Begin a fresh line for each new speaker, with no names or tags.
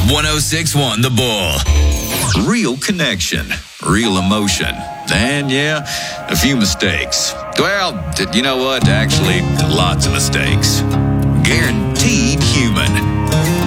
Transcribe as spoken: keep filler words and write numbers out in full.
one oh six point one The Bull. Real connection, real emotion, and yeah, a few mistakes. Well, you know what? Actually, lots of mistakes. Guaranteed human.